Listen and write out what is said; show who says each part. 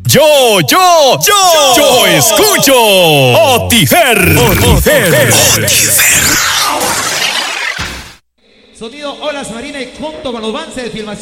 Speaker 1: Yo escucho Otifer.
Speaker 2: Sonido Olas Marina y junto con los avances de filmación.